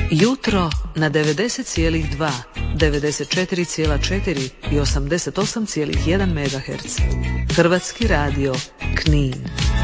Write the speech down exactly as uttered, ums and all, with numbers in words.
Jutro na devedeset zarez dva, devedeset četiri zarez četiri i osamdeset osam zarez jedan megaherca. Hrvatski radio Knin.